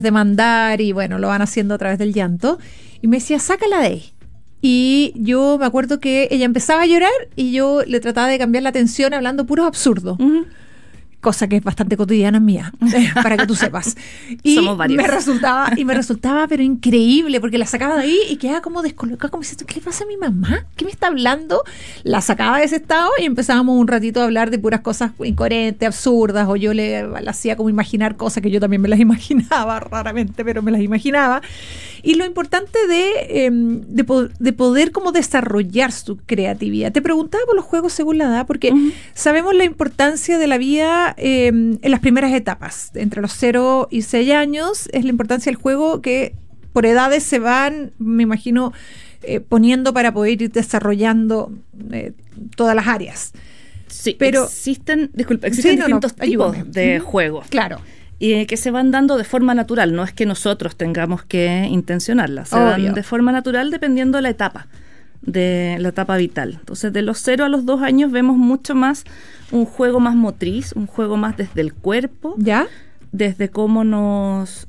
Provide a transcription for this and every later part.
demandar y bueno, lo van haciendo a través del llanto. Y me decía, sácala de ahí. Y yo me acuerdo que ella empezaba a llorar y yo le trataba de cambiar la atención hablando puros absurdos. Uh-huh. Cosa que es bastante cotidiana mía, para que tú sepas. Y somos varios. Me resultaba pero increíble, porque la sacaba de ahí y quedaba como descolocada, como diciendo, ¿qué le pasa a mi mamá? ¿Qué me está hablando? La sacaba de ese estado y empezábamos un ratito a hablar de puras cosas incoherentes, absurdas, o yo la hacía como imaginar cosas que yo también me las imaginaba, raramente, pero me las imaginaba. Y lo importante de poder como desarrollar su creatividad. Te preguntaba por los juegos según la edad, porque sabemos la importancia de la vida en las primeras etapas. Entre los 0 y 6 años es la importancia del juego que por edades se van, me imagino, poniendo para poder ir desarrollando todas las áreas. Sí, pero existen distintos tipos de juegos. Claro. Y que se van dando de forma natural, no es que nosotros tengamos que intencionarlas, se dan de forma natural dependiendo de la etapa vital. Entonces, de los 0 a los 2 años vemos mucho más un juego más motriz, un juego más desde el cuerpo, ¿ya? Desde cómo nos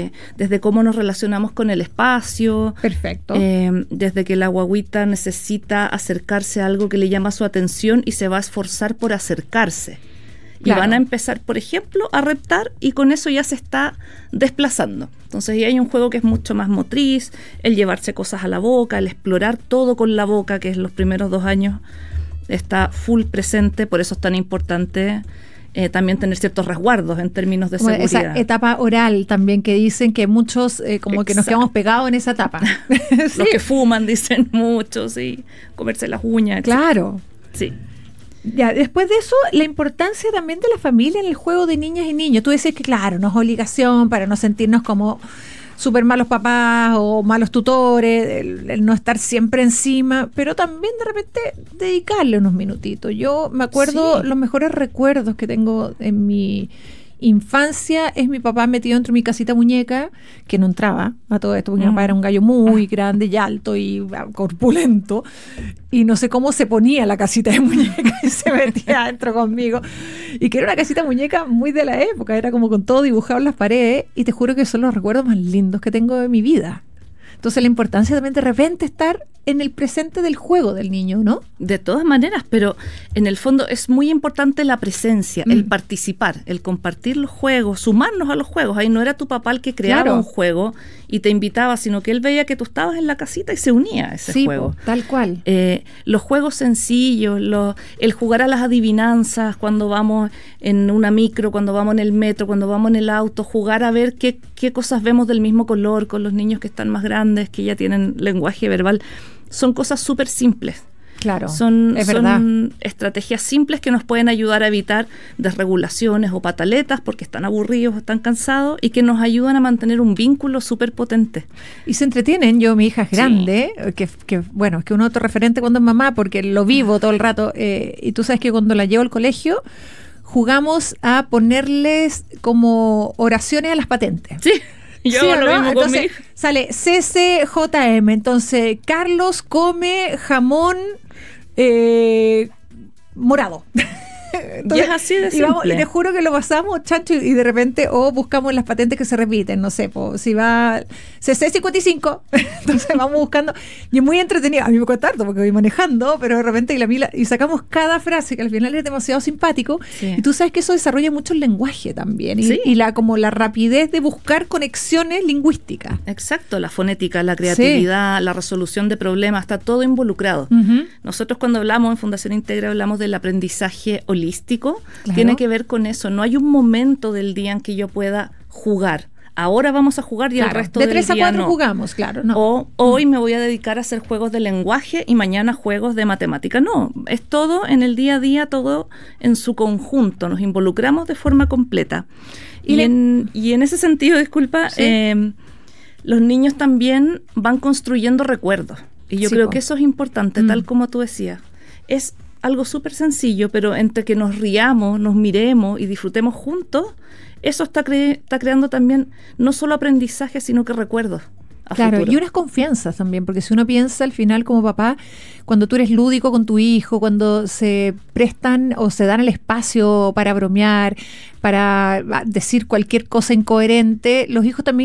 relacionamos con el espacio. Perfecto. Desde que la guagüita necesita acercarse a algo que le llama su atención y se va a esforzar por acercarse. Claro. Y van a empezar, por ejemplo, a reptar y con eso ya se está desplazando. Entonces ya hay un juego que es mucho más motriz, el llevarse cosas a la boca, el explorar todo con la boca, que en los primeros 2 años está full presente, por eso es tan importante también tener ciertos resguardos en términos de seguridad. Esa etapa oral también, que dicen que muchos como que nos quedamos pegados en esa etapa. Sí. Los que fuman dicen mucho, sí, comerse las uñas. Claro. Sí. Ya, después de eso, la importancia también de la familia en el juego de niñas y niños. Tú decís que claro, no es obligación para no sentirnos como súper malos papás o malos tutores, el no estar siempre encima, pero también de repente dedicarle unos minutitos. Yo me acuerdo, los mejores recuerdos que tengo en mi infancia es mi papá metido dentro de mi casita muñeca, que no entraba a todo esto, porque mi papá era un gallo muy grande y alto y corpulento, y no sé cómo se ponía la casita de muñeca y se metía adentro conmigo, y que era una casita muñeca muy de la época, era como con todo dibujado en las paredes, y te juro que son los recuerdos más lindos que tengo de mi vida. Entonces la importancia también de repente estar en el presente del juego del niño, ¿no? De todas maneras, pero en el fondo es muy importante la presencia, el participar, el compartir los juegos, sumarnos a los juegos. Ahí no era tu papá el que creaba un juego y te invitaba, sino que él veía que tú estabas en la casita y se unía a ese juego. Tal cual. Los juegos sencillos, el jugar a las adivinanzas cuando vamos en una micro, cuando vamos en el metro, cuando vamos en el auto, jugar a ver qué cosas vemos del mismo color con los niños que están más grandes, que ya tienen lenguaje verbal. Son cosas súper simples. Claro, son estrategias simples que nos pueden ayudar a evitar desregulaciones o pataletas porque están aburridos o están cansados y que nos ayudan a mantener un vínculo súper potente. Y se entretienen. Mi hija es grande, que bueno, es que un otro referente cuando es mamá, porque lo vivo todo el rato, y tú sabes que cuando la llevo al colegio jugamos a ponerles como oraciones a las patentes. Sí. Yo lo mismo con mi hija. Sale CCJM, entonces Carlos come jamón morado. Entonces, y es así de simple. Y te juro que lo pasamos, chancho, y de repente buscamos las patentes que se repiten, no sé, si va CC55, entonces vamos buscando, y es muy entretenido. A mí me cuesta harto porque voy manejando, pero de repente y sacamos cada frase que al final es demasiado simpático, y tú sabes que eso desarrolla mucho el lenguaje también, y como la rapidez de buscar conexiones lingüísticas. Exacto, la fonética, la creatividad, la resolución de problemas, está todo involucrado. Nosotros cuando hablamos en Fundación Integra hablamos del aprendizaje holístico, tiene que ver con eso. No hay un momento del día en que yo pueda jugar. Ahora vamos a jugar y el resto del día no. De 3 a 4 jugamos, claro. No. O hoy me voy a dedicar a hacer juegos de lenguaje y mañana juegos de matemática. No, es todo en el día a día, todo en su conjunto. Nos involucramos de forma completa. Y en ese sentido, disculpa, los niños también van construyendo recuerdos. Y yo creo que eso es importante, tal como tú decías. Es algo súper sencillo, pero entre que nos riamos, nos miremos y disfrutemos juntos, eso está creando también no solo aprendizaje, sino que recuerdos. Claro, futuro. y unas confianzas también, porque si uno piensa al final como papá, cuando tú eres lúdico con tu hijo, cuando se prestan o se dan el espacio para bromear, para decir cualquier cosa incoherente, los hijos también